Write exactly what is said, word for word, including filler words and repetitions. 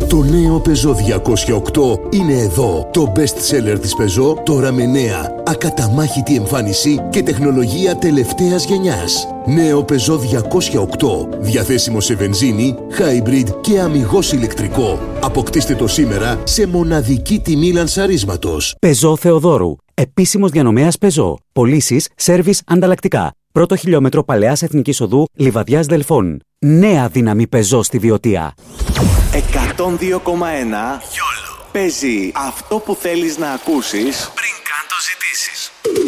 Το νέο Peugeot διακόσια οκτώ είναι εδώ. Το best seller της Peugeot, τώρα με νέα, ακαταμάχητη εμφάνιση και τεχνολογία τελευταίας γενιάς. Νέο Peugeot διακόσια οκτώ, διαθέσιμο σε βενζίνη, hybrid και αμιγώς ηλεκτρικό. Αποκτήστε το σήμερα σε μοναδική τιμή λανσαρίσματος. Peugeot Θεοδόρου. Επίσημος διανομέας Peugeot. Πωλήσεις, σέρβις, ανταλλακτικά. Πρώτο χιλιόμετρο Παλαιάς Εθνικής Οδού, Λιβαδιάς Δελφών. Νέα δύναμη Peugeot στη Βιωτία. εκατόν δύο κόμμα ένα Παίζει αυτό που θέλεις να ακούσεις πριν καν το ζητήσεις.